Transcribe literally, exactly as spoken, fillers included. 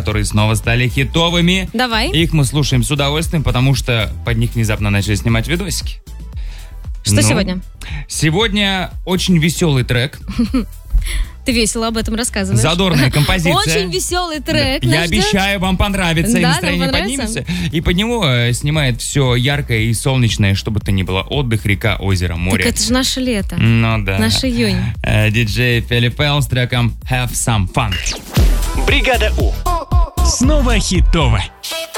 которые снова стали хитовыми. Давай. Их мы слушаем с удовольствием, потому что под них внезапно начали снимать видосики. Что Ну, сегодня? Сегодня очень веселый трек. Ты весело об этом рассказываешь. Задорная композиция. Очень веселый трек. Я нас ждет. обещаю, вам понравится, и Да, нам настроение понравится? поднимется. И под него э, снимает все яркое и солнечное, чтобы то ни было. Отдых, река, озеро, море. Так это же наше лето. Ну да. Наш июнь. Э, Диджей Филипп Элл с треком Have Some Fun. Бригада У. Снова хитово.